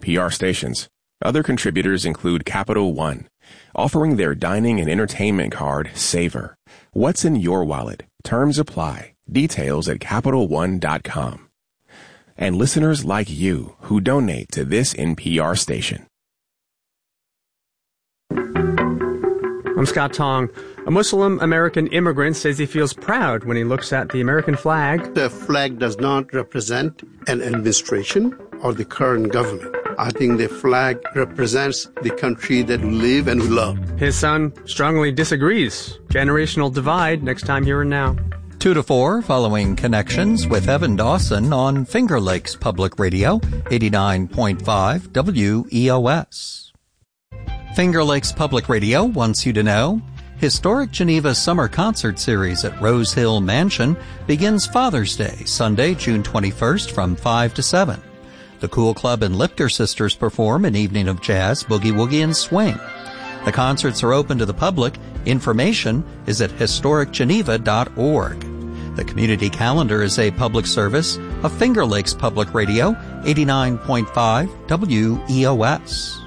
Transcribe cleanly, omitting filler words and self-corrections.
NPR stations. Other contributors include Capital One, offering their dining and entertainment card, Savor. What's in your wallet? Terms apply. Details at CapitalOne.com. And listeners like you who donate to this NPR station. I'm Scott Tong. A Muslim American immigrant says he feels proud when he looks at the American flag. The flag does not represent an administration or the current government. I think the flag represents the country that we live and we love. His son strongly disagrees. Generational divide next time here and now. 2 to 4 following Connections with Evan Dawson on Finger Lakes Public Radio, 89.5 WEOS. Finger Lakes Public Radio wants you to know Historic Geneva Summer Concert Series at Rose Hill Mansion begins Father's Day, Sunday, June 21st from 5 to 7. The Cool Club and Lifter Sisters perform an evening of jazz, boogie woogie, and swing. The concerts are open to the public. Information is at historicgeneva.org. The community calendar is a public service of Finger Lakes Public Radio, 89.5 WEOS.